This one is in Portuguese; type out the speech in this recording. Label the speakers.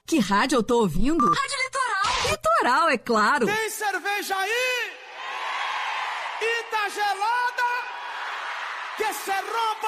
Speaker 1: Que rádio eu tô ouvindo?
Speaker 2: Rádio Litoral.
Speaker 1: Litoral, é claro.
Speaker 3: Tem cerveja aí? E tá gelada? Que cê rouba